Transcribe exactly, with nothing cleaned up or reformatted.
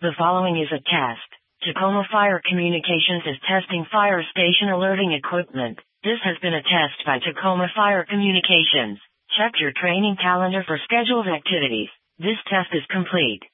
The following is a test. Tacoma Fire Communications is testing fire station alerting equipment. This has been a test by Tacoma Fire Communications. Check your training calendar for scheduled activities. This test is complete.